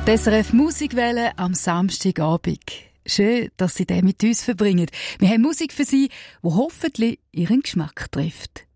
Die SRF Musikwelle am Samstagabend. Schön, dass Sie den mit uns verbringen. Wir haben Musik für Sie, die hoffentlich Ihren Geschmack trifft.